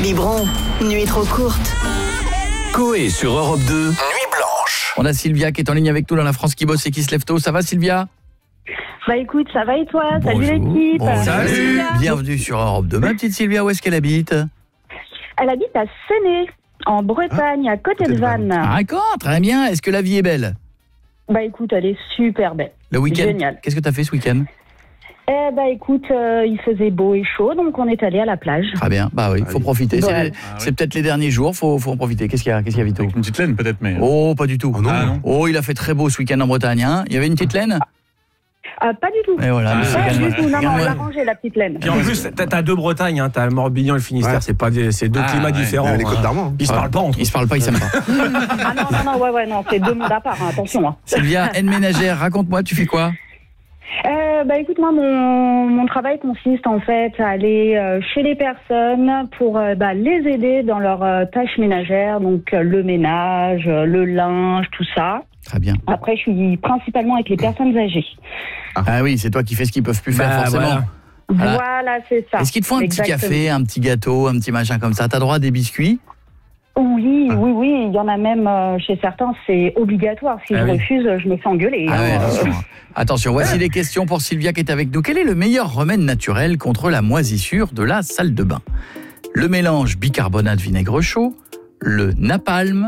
Biberon, nuit trop courte. Coé sur Europe 2, Nuit Blanche. On a Sylvia qui est en ligne avec nous dans la France qui bosse et qui se lève tôt. Ça va Sylvia? Bah écoute, ça va et toi? Salut Bonjour. l'équipe. Bonjour. Salut. Bienvenue sur Europe 2. Ma petite Sylvia, où est-ce qu'elle habite? Elle habite à Séné, en Bretagne, à côté de Vannes. Ah, d'accord, très bien. Est-ce que la vie est belle? Bah écoute, elle est super belle. Le week-end, Génial. qu'est-ce que tu as fait ce week-end? Eh bah écoute, il faisait beau et chaud, donc on est allé à la plage. Très bien, bah oui, faut profiter. Ouais. C'est peut-être les derniers jours, faut en profiter. Qu'est-ce qu'il y a, Vito? Une petite laine peut-être, mais... Oh, pas du tout. non. Oh, il a fait très beau ce week-end en Bretagne. Hein. Il y avait une petite laine? Pas du tout. Et voilà. mais c'est Pas calme. du tout, non, on Calme-toi. l'a rangé la petite laine. Puis en plus, t'as deux Bretagnes, hein, t'as le Morbihan et le Finistère, c'est deux climats différents. Les Côtes d'Armor. Ils se parlent pas entre eux. Ils se parlent pas, ils s'aiment pas. Ah non, non, c'est deux mondes à part, hein, attention. Hein. Sylvia, aide ménagère, raconte-moi, tu fais quoi? Bah écoute, moi mon travail consiste en fait à aller chez les personnes pour les aider dans leurs tâches ménagères, donc le ménage, le linge, tout ça. Très bien. Après, je suis principalement avec les personnes âgées. Ah oui, c'est toi qui fais ce qu'ils peuvent plus faire forcément. Voilà. Voilà, c'est ça. Est-ce qu'ils te font un petit Exactement. café, un petit gâteau, un petit machin comme ça? T'as droit à des biscuits? Oui, il y en a même chez certains, c'est obligatoire. Si je refuse, je me fais engueuler. Ah ouais, attention, voici les questions pour Sylvia qui est avec nous. Quel est le meilleur remède naturel contre la moisissure de la salle de bain? Le mélange bicarbonate vinaigre chaud, le napalm,